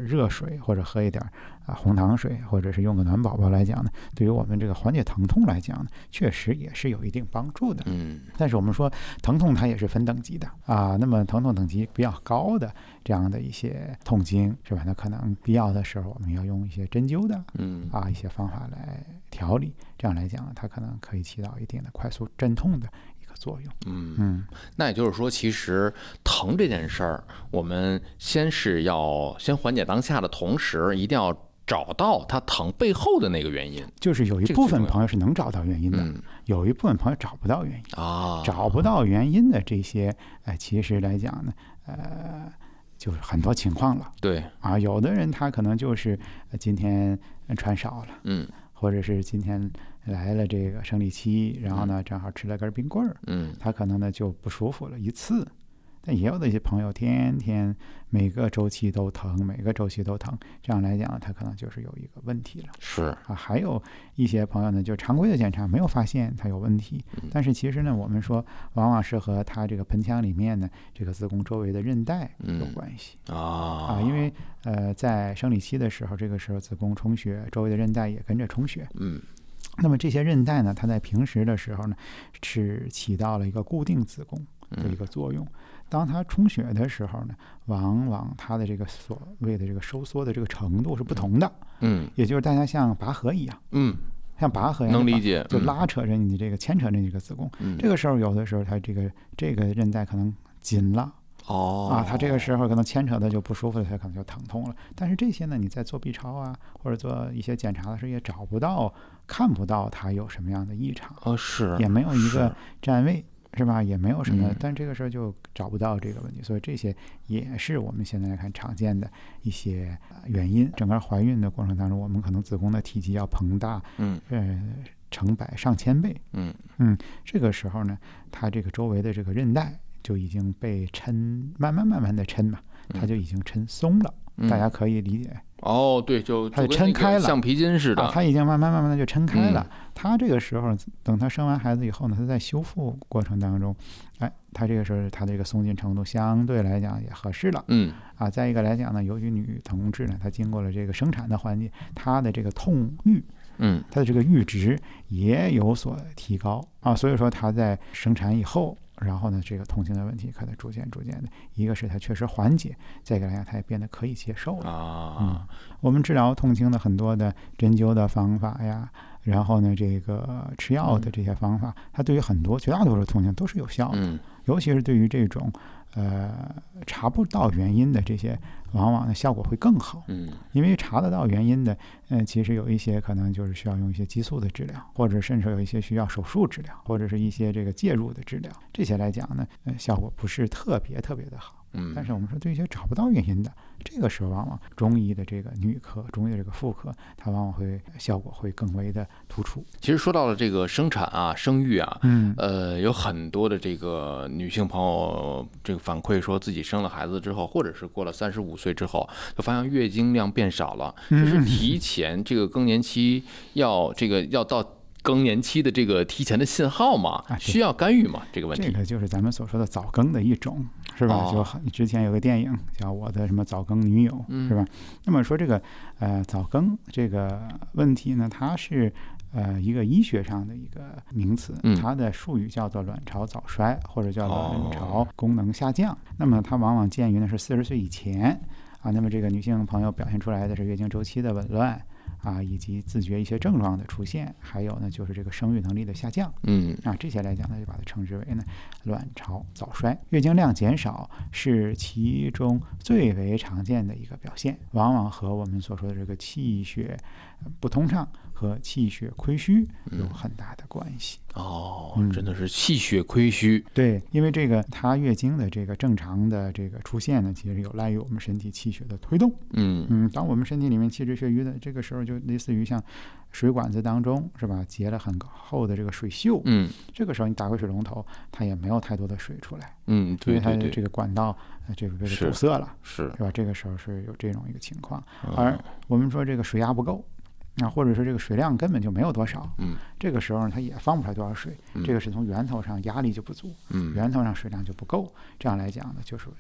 热水，或者喝一点红糖水，或者是用个暖宝宝来讲呢，对于我们这个缓解疼痛来讲呢，确实也是有一定帮助的。但是我们说疼痛它也是分等级的啊，那么疼痛等级比较高的这样的一些痛经是吧？那可能必要的时候我们要用一些针灸的一些方法来调理，这样来讲它可能可以起到一定的快速镇痛的作用。 那也就是说，其实疼这件事儿，我们先缓解当下的同时，一定要找到它疼背后的那个原因。 就是有一部分朋友是能找到原因的，有一部分朋友找不到原因找不到原因的这些，其实来讲呢，就是很多情况了。 对有的人他可能就是今天穿少了，或者是今天来了这个生理期，然后呢正好吃了根冰棍儿，他可能呢就不舒服了一次。但也有的一些朋友天天每个周期都疼，每个周期都疼，这样来讲他可能就是有一个问题了。 是还有一些朋友呢，就常规的检查没有发现他有问题，但是其实呢，我们说往往是和他这个盆腔里面呢这个子宫周围的韧带有关系因为在生理期的时候，这个时候子宫充血，周围的韧带也跟着充血。那么这些韧带呢，它在平时的时候呢，是起到了一个固定子宫的一个作用。当它充血的时候呢，往往它的这个所谓的这个收缩的这个程度是不同的。也就是大家像拔河一样，像拔河一样， 能理解， 就拉扯着你这个牵扯着你这个子宫。这个时候有的时候它这个韧带可能紧了。它这个时候可能牵扯的就不舒服了，它可能就疼痛了。但是这些呢，你在做 B 超或者做一些检查的时候也找不到、看不到它有什么样的异常也没有一个占位，是吧？也没有什么，但这个时候就找不到这个问题，所以这些也是我们现在来看常见的一些原因。整个怀孕的过程当中，我们可能子宫的体积要膨大，成百上千倍，这个时候呢，它这个周围的这个韧带就已经被抻，慢慢的抻嘛，它就已经抻松了。大家可以理解对，就它就抻开了， 橡皮筋似的， 它已经慢慢的就抻开了。它这个时候等它生完孩子以后呢，它在修复过程当中，它这个时候它这个松紧程度相对来讲也合适了。再一个来讲呢，由于女同志呢，她经过了这个生产的环节，她的这个痛欲，她的这个阈值也有所提高所以说她在生产以后，然后呢，这个痛经的问题可能逐渐的，一个是它确实缓解，再一个来讲它也变得可以接受了我们治疗痛经的很多的针灸的方法呀，然后呢这个吃药的这些方法，它对于绝大多数痛经都是有效的，尤其是对于这种查不到原因的这些，往往的效果会更好。因为查得到原因的，其实有一些可能就是需要用一些激素的治疗，或者甚至有一些需要手术治疗，或者是一些这个介入的治疗。这些来讲呢，效果不是特别的好。但是我们说对一些找不到原因的，这个时候往往中医的这个女科、中医的这个妇科，它往往会效果会更为的突出。 其实说到了这个生产生育有很多的这个女性朋友这个反馈说自己生了孩子之后，或者是过了35岁之后，就发现月经量变少了，这是提前这个更年期要到更年期的这个提前的信号吗？需要干预吗？这个问题， 这个就是咱们所说的早更的一种，是吧？就之前有个电影叫《我的什么早更女友》，是吧？那么说这个早更这个问题呢，它是一个医学上的一个名词，它的术语叫做卵巢早衰，或者叫卵巢功能下降。那么它往往见于呢是40岁以前那么这个女性朋友表现出来的是月经周期的紊乱以及自觉一些症状的出现，还有呢就是这个生育能力的下降。这些来讲呢，就把它称之为呢卵巢早衰。月经量减少是其中最为常见的一个表现，往往和我们所说的这个气血不通畅和气血亏虚有很大的关系。 真的是气血亏虚。 对，因为这个它月经的这个正常的这个出现呢，其实有赖于我们身体气血的推动。当我们身体里面气滞血瘀的这个时候，就类似于像水管子当中，是吧，结了很厚的这个水锈。这个时候你打开水龙头，它也没有太多的水出来。因为它这个管道这个被堵塞了，是吧？这个时候是有这种一个情况。而我们说这个水压不够，或者是这个水量根本就没有多少，这个时候它也放不出来多少水，这个是从源头上压力就不足，源头上水量就不够，这样来讲呢，就是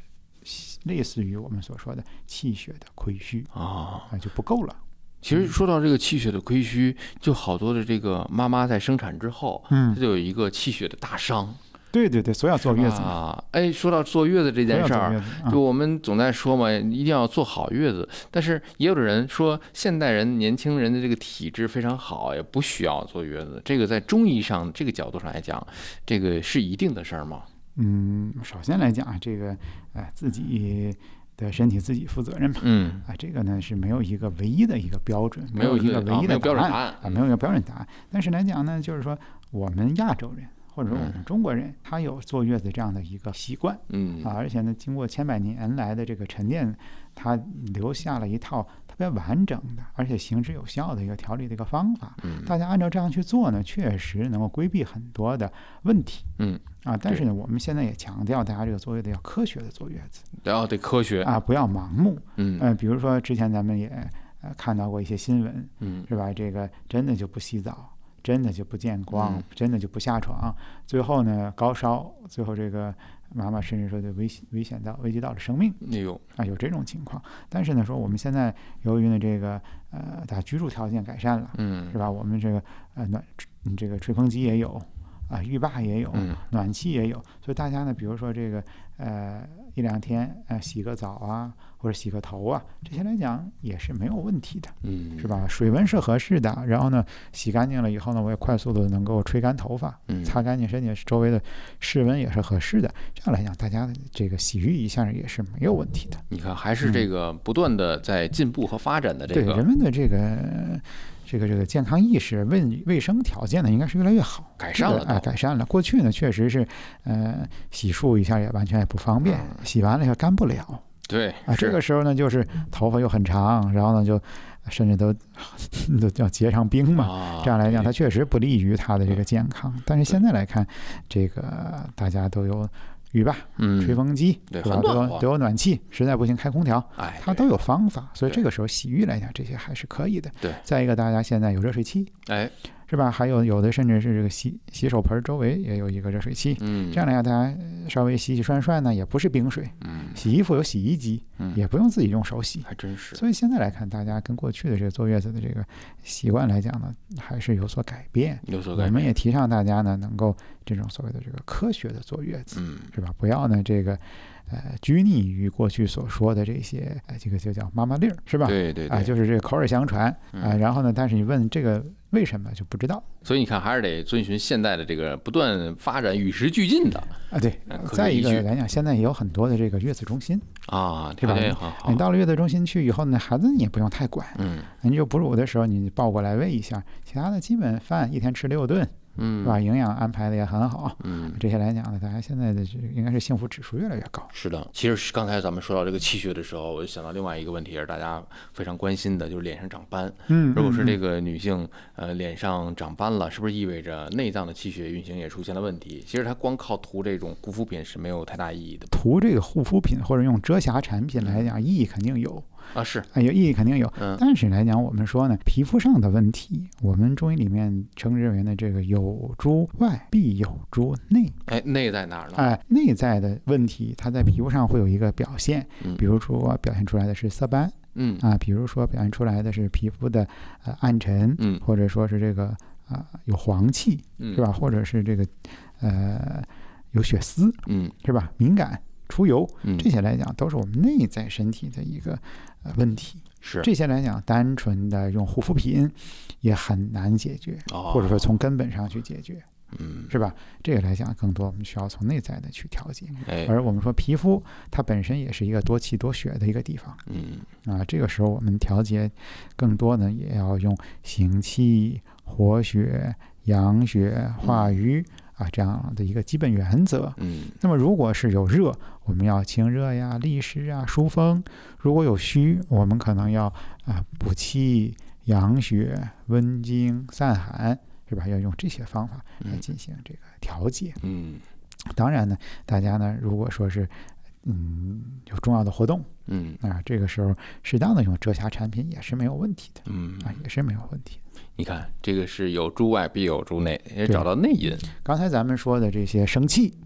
类似于我们所说的气血的亏虚就不够了。 其实说到这个气血的亏虚，就好多的这个妈妈在生产之后，她就有一个气血的大伤。 对对对，所以要坐月子啊！哎，说到坐月子这件事儿，就我们总在说嘛，一定要坐好月子。但是也有的人说，现代人年轻人的这个体质非常好，也不需要坐月子。这个在中医上这个角度上来讲，这个是一定的事儿吗？ 首先来讲，这个自己的身体自己负责任嘛。这个呢是没有一个唯一的一个标准，没有一个唯一的答案没有一个标准答案。但是来讲呢，就是说我们亚洲人。或者说我们中国人，他有坐月子这样的一个习惯，而且呢，经过千百年来的这个沉淀，他留下了一套特别完整的，而且行之有效的一个调理的一个方法。大家按照这样去做呢，确实能够规避很多的问题。但是呢，我们现在也强调大家这个坐月子要科学的坐月子， 得科学不要盲目。比如说之前咱们也看到过一些新闻，是吧？这个真的就不洗澡。真的就不见光，真的就不下床，最后呢高烧，最后这个妈妈甚至说就危及到了生命。有这种情况。但是呢，说我们现在由于呢这个大家居住条件改善了，是吧？我们这个这个吹风机也有浴霸也有，暖气也有，所以大家呢，比如说这个一两天洗个澡啊，或者洗个头啊，这些来讲也是没有问题的，是吧？水温是合适的，然后呢，洗干净了以后呢，我也快速的能够吹干头发，擦干净身体周围的室温也是合适的。这样来讲，大家这个洗浴一下也是没有问题的。 你看，还是这个不断的在进步和发展的这个， 对人们的这个健康意识、卫生条件呢，应该是越来越好， 改善了， 改善了。过去呢，确实是洗漱一下也完全也不方便，洗完了也干不了。 对这个时候呢，就是头发又很长，然后呢就甚至都要结上冰嘛。这样来讲，它确实不利于他的这个健康。但是现在来看，这个大家都有浴霸、吹风机， 对吧？都有暖气，实在不行开空调，它都有方法。所以这个时候洗浴来讲，这些还是可以的。 对， 再一个，大家现在有热水器，是吧？还有的甚至是这个洗手盆周围也有一个热水器，这样来讲，大家稍微洗涮涮呢，也不是冰水。洗衣服有洗衣机，也不用自己用手洗， 还真是。 所以现在来看，大家跟过去的这个坐月子的这个习惯来讲呢，还是有所改变。我们也提倡大家呢，能够这种所谓的这个科学的坐月子，是吧？不要呢这个拘泥于过去所说的这些，这个就叫妈妈令，是吧？ 对， 就是这个口耳相传然后呢，但是你问这个为什么就不知道。 所以你看，还是得遵循现在的这个不断发展、与时俱进的对。再一个来讲，现在也有很多的这个月子中心对吧？你到了月子中心去以后呢，孩子你也不用太管，你就哺乳的时候你抱过来喂一下，其他的基本饭一天吃6顿。是吧？营养安排的也很好。这些来讲呢，大家现在的应该是幸福指数越来越高。 是的，其实刚才咱们说到这个气血的时候，我就想到另外一个问题，也是大家非常关心的，就是脸上长斑。如果是这个女性脸上长斑了，是不是意味着内脏的气血运行也出现了问题？其实它光靠涂这种护肤品是没有太大意义的。 涂这个护肤品或者用遮瑕产品来讲，意义肯定有。 是有意义肯定有，但是来讲，我们说呢，皮肤上的问题，我们中医里面称之为呢，这个有诸外，必有诸内。 内在哪儿呢？ 内在的问题，它在皮肤上会有一个表现，比如说表现出来的是色斑，比如说表现出来的是皮肤的暗沉，或者说是这个有黄气，是吧？或者是这个有血丝，是吧？敏感。出油，这些来讲都是我们内在身体的一个问题。 是这些来讲，单纯的用护肤品也很难解决，或者说从根本上去解决，是吧？这个来讲，更多我们需要从内在的去调节。而我们说皮肤它本身也是一个多气多血的一个地方，这个时候我们调节更多呢，也要用行气、活血、养血、化瘀。这样的一个基本原则。那么如果是有热，我们要清热呀、利湿啊、疏风；如果有虚，我们可能要补气、养血、温经、散寒，是吧？要用这些方法来进行这个调节。当然呢，大家呢，如果说是有重要的活动，这个时候适当的用遮瑕产品也是没有问题的，也是没有问题的。 你看，这个是有诸外必有诸内，也找到内因。 刚才咱们说的这些生气，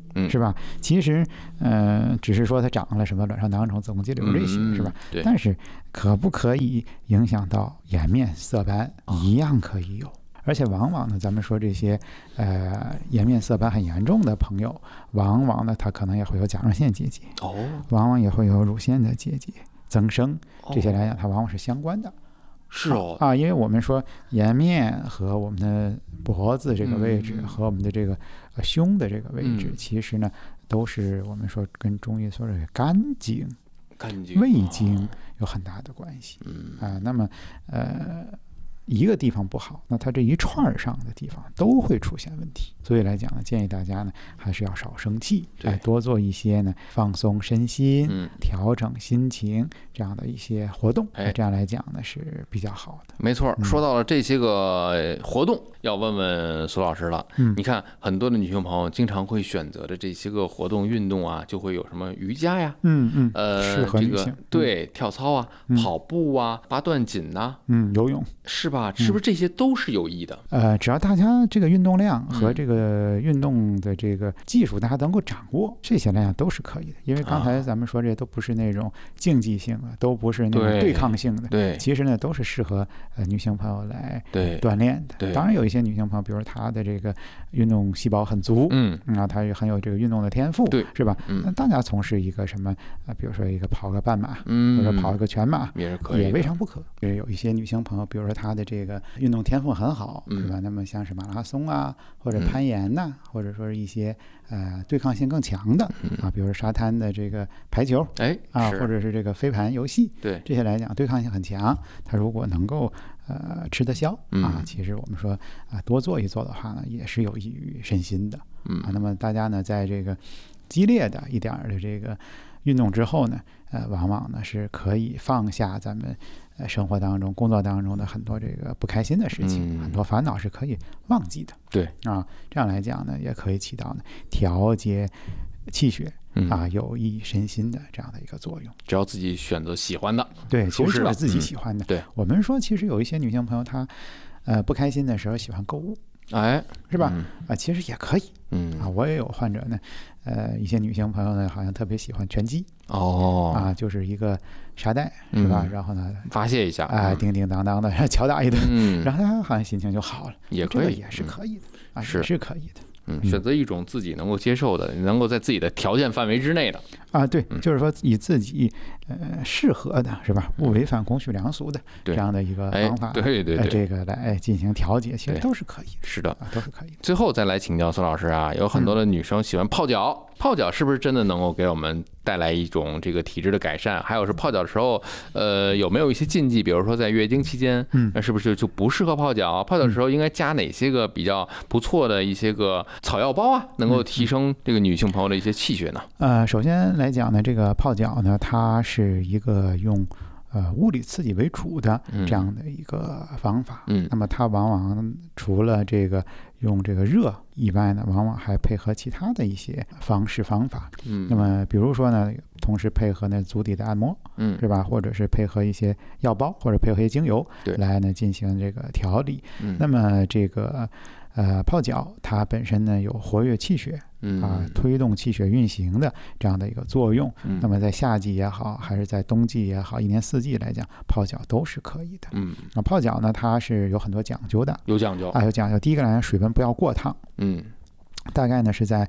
是吧？其实只是说它长了什么卵巢囊肿、子宫肌瘤这些，是吧？ 对。 但是可不可以影响到颜面色斑？一样可以有。而且往往呢，咱们说这些颜面色斑很严重的朋友，往往呢他可能也会有甲状腺结节，往往也会有乳腺的结节增生，这些来讲它往往是相关的。 是因为我们说颜面和我们的脖子这个位置和我们的这个胸的这个位置，其实呢都是我们说跟中医说的肝经、胃经有很大的关系。那么一个地方不好，那它这一串上的地方都会出现问题。所以来讲呢，建议大家呢还是要少生气，多做一些呢放松身心、调整心情这样的一些活动，这样来讲呢是比较好的。 没错，说到了这些个活动，要问问苏老师了。你看很多的女性朋友经常会选择的这些个活动运动啊，就会有什么瑜伽呀， 适合女性， 对，跳操啊，跑步啊，八段锦呐， 游泳， 是吧？是不是这些都是有益的？ 只要大家这个运动量和这个运动的这个技术大家能够掌握，这些来讲都是可以的。因为刚才咱们说这都不是那种竞技性的，都不是那种对抗性的， 对， 其实呢都是适合女性朋友来锻炼的。 对， 当然有一些女性朋友，比如她的这个运动细胞很足，她也很有这个运动的天赋， 对， 是吧？那大家从事一个什么比如说一个跑个半马，或者跑一个全马， 也是可以， 也未尝不可。有一些女性朋友，比如说她的这个运动天赋很好，是吧？那么像是马拉松啊，或者攀岩呐，或者说是一些对抗性更强的比如说沙滩的这个排球，或者是这个飞盘游戏， 对， 这些来讲对抗性很强。它如果能够吃得消其实我们说多做一做的话呢，也是有益于身心的。那么大家呢，在这个激烈的一点的这个运动之后呢，往往呢是可以放下咱们生活当中、工作当中的很多这个不开心的事情，很多烦恼是可以忘记的。 对这样来讲呢，也可以起到呢调节气血有益身心的这样的一个作用。 只要自己选择喜欢的， 对，其实是自己喜欢的。 对， 我们说其实有一些女性朋友她不开心的时候喜欢购物，是吧？其实也可以。我也有患者呢，一些女性朋友呢，好像特别喜欢拳击就是一个沙袋，是吧？然后呢， 发泄一下叮叮当当的敲打一顿，然后她好像心情就好了。 也可以， 也是可以的也是可以的。 选择一种自己能够接受的，能够在自己的条件范围之内的对，就是说以自己适合的，是吧？不违反公序良俗的这样的一个方法， 对， 这个来进行调节，其实都是可以的。 是的， 都是可以的。 最后再来请教苏老师有很多的女生喜欢泡脚，泡脚是不是真的能够给我们带来一种这个体质的改善？还有是泡脚的时候，有没有一些禁忌？比如说在月经期间，那是不是就不适合泡脚？泡脚的时候应该加哪些个比较不错的一些个草药包能够提升这个女性朋友的一些气血呢？ 首先来讲呢，这个泡脚呢，它是一个用物理刺激为主的这样的一个方法。那么它往往除了这个用这个热以外呢，往往还配合其他的一些方法。那么比如说呢，同时配合呢足底的按摩，是吧？或者是配合一些药包，或者配合一些精油来呢进行这个调理。那么这个泡脚它本身呢有活跃气血推动气血运行的这样的一个作用。那么在夏季也好，还是在冬季也好，一年四季来讲，泡脚都是可以的。泡脚呢，它是有很多讲究的， 有讲究。 第一个来讲，水温不要过烫，大概呢是在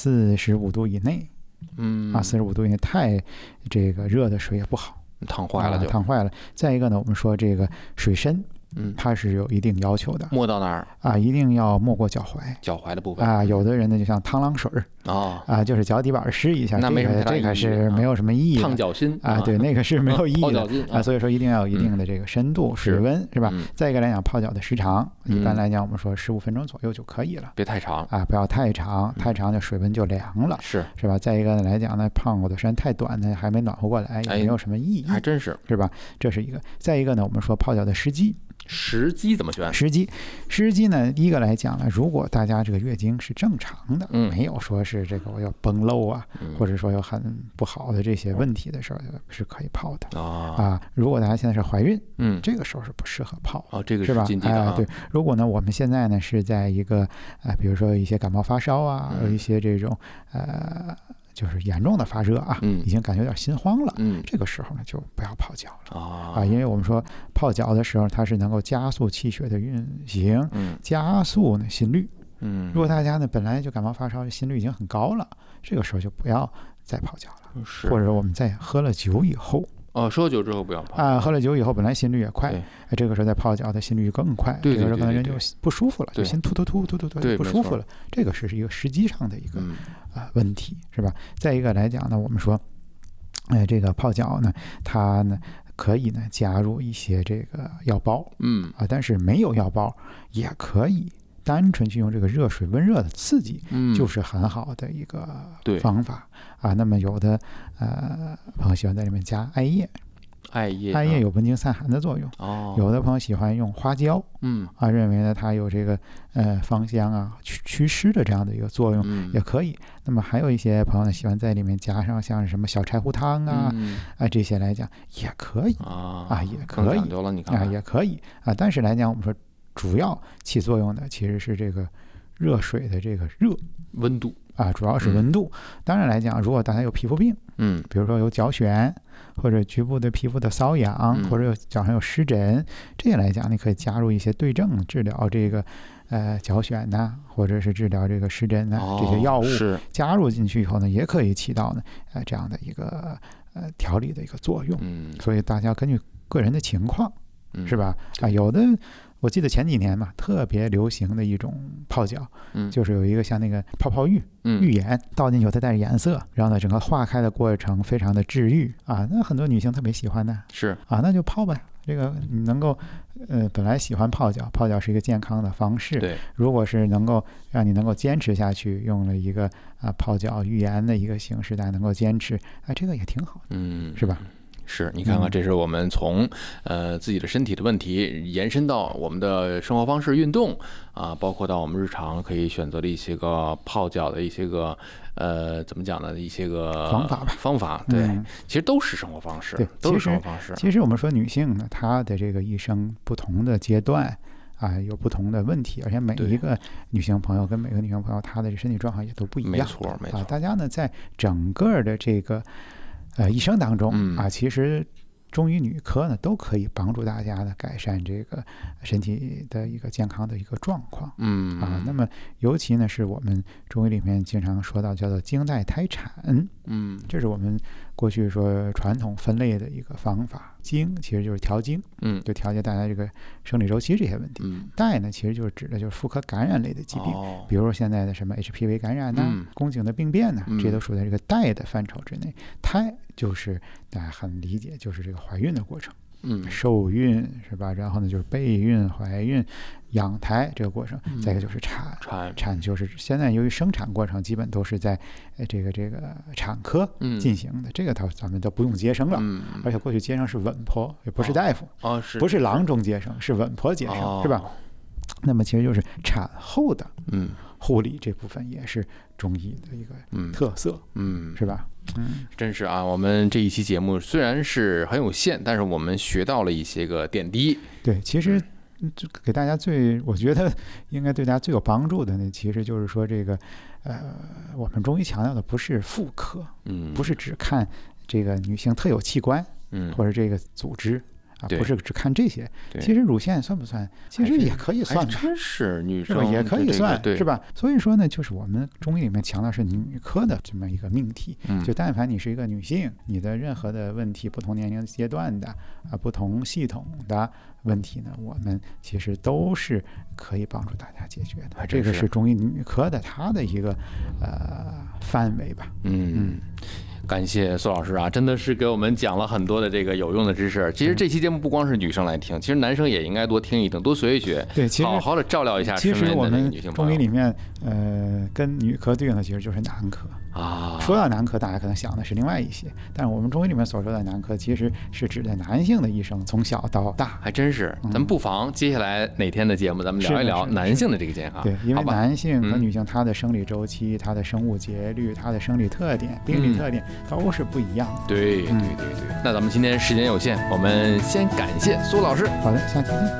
45度以内。45度以内太这个热的水也不好， 烫坏了就烫坏了。再一个呢，我们说这个水深。它是有一定要求的， 没到哪儿一定要没过脚踝的部分有的人呢就像趟浪水就是脚底板湿一下， 那没什么这个是没有什么意义的。 烫脚心对，那个是没有意义的所以说一定要有一定的这个深度、水温，是吧？再一个来讲，泡脚的时长，一般来讲我们说15分钟左右就可以了， 别太长不要太长，太长的水温就凉了，是吧？再一个来讲呢，泡过的时间太短呢，还没暖和过来，也没有什么意义， 还真是吧？这是一个。再一个呢，我们说泡脚的时机时机怎么选？ 时机呢，第一个来讲呢，如果大家这个月经是正常的，没有说是这个我要崩漏啊，或者说有很不好的这些问题的时候，是可以泡的啊。如果大家现在是怀孕，这个时候是不适合泡这个是吧？ 禁忌的对。如果呢，我们现在呢是在一个比如说一些感冒发烧啊，有一些这种就是严重的发热啊，已经感觉有点心慌了，这个时候呢就不要泡脚了因为我们说泡脚的时候，它是能够加速气血的运行，加速呢心率。如果大家呢本来就感冒发烧，心率已经很高了，这个时候就不要再泡脚了，或者说我们在喝了酒以后。 喝酒之后不要泡喝了酒以后本来心率也快，这个时候再泡脚的心率更快，这个时候可能人就不舒服了，就心突不舒服了，这个是一个时机上的一个问题，是吧？再一个来讲呢，我们说这个泡脚呢，它呢可以呢加入一些这个药包，但是没有药包也可以单纯去用这个热水温热的刺激，就是很好的一个方法那么有的朋友喜欢在里面加艾叶有温经散寒的作用有的朋友喜欢用花椒认为呢它有这个芳香啊祛湿的这样的一个作用也可以。那么还有一些朋友呢喜欢在里面加上像什么小柴胡汤这些来讲也可以也可以也可以但是来讲我们说主要起作用的其实是这个热水的这个温度主要是温度。当然来讲，如果大家有皮肤病，比如说有脚癣或者局部的皮肤的瘙痒，或者脚上有湿疹，这些来讲，你可以加入一些对症治疗这个脚癣或者是治疗这个湿疹这些药物，加入进去以后呢，也可以起到呢这样的一个调理的一个作用。所以大家根据个人的情况，是吧？有的。我记得前几年嘛，特别流行的一种泡脚，就是有一个像那个泡泡浴，浴盐倒进去它带着颜色，然后呢整个化开的过程非常的治愈那很多女性特别喜欢的， 是那就泡吧。这个你能够本来喜欢泡脚是一个健康的方式， 对， 如果是能够让你能够坚持下去，用了一个泡脚浴盐的一个形式，大家能够坚持这个也挺好的，是吧？ 是你看看，这是我们从自己的身体的问题延伸到我们的生活方式、运动包括到我们日常可以选择的一些个泡脚的一些个怎么讲呢？一些个方法对，其实都是生活方式，都是生活方式。 其实我们说女性呢，她的这个一生不同的阶段有不同的问题，而且每一个女性朋友跟每个女性朋友她的身体状况也都不一样， 没错大家呢在整个的这个一生当中其实中医女科呢都可以帮助大家的改善这个身体的一个健康的一个状况那么尤其呢是我们中医里面经常说到叫做经带胎产这是我们过去说传统分类的一个方法。经其实就是调经就调节大家这个生理周期这些问题带呢其实就是指的就是妇科感染类的疾病比如说现在的什么 HPV 感染宫颈的病变这些都属在这个带的范畴之内。胎就是大家很理解，就是这个怀孕的过程受孕是吧？然后呢就是备孕、怀孕、养胎这个过程，再一个就是产就是现在由于生产过程基本都是在这个产科进行的，这个咱们都不用接生了而且过去接生是稳婆，也不是大夫不是郎中接生，是稳婆接生是吧？那么其实就是产后的护理这部分也是中医的一个特色是吧？ 真是我们这一期节目虽然是很有限，但是我们学到了一些个点滴。 对，其实给大家我觉得应该对大家最有帮助的呢，其实就是说这个我们中医强调的不是妇科不是只看这个女性特有器官或者这个组织不是只看这些，其实乳腺算不算？其实也可以算， 真是女生也可以算，是吧？所以说呢，就是我们中医里面强调是女科的这么一个命题，就但凡你是一个女性，你的任何的问题，不同年龄阶段的不同系统的问题呢，我们其实都是可以帮助大家解决的。这个是中医女科的它的一个范围吧。 感谢苏老师真的是给我们讲了很多的这个有用的知识。其实这期节目不光是女生来听，其实男生也应该多听一听，多学一学， 对，其实好好的照料一下身边的女性朋友。其实我们中医里面跟女科对应的其实就是男科啊。 说到男科，大家可能想的是另外一些，但是我们中医里面所说的男科，其实是指的男性的一生，从小到大。 还真是，咱们不妨接下来哪天的节目，咱们聊一聊男性的这个健康。 对，因为男性和女性他的生理周期、他的生物节律、他的生理特点、病理特点都是不一样的。 对。那咱们今天时间有限，我们先感谢苏老师。 好的，下期见。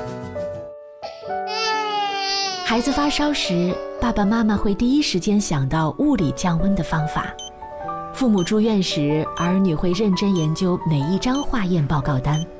孩子发烧时，爸爸妈妈会第一时间想到物理降温的方法。父母住院时，儿女会认真研究每一张化验报告单。